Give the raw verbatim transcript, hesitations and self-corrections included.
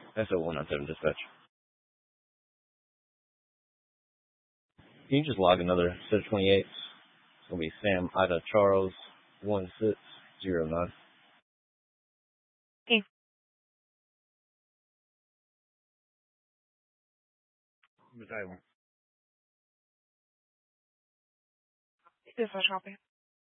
S O one nine seven dispatch. Can you just log another set of twenty-eights? It's going to be Sam Ida Charles one six zero nine. Okay. Miss Island. Dispatch copy.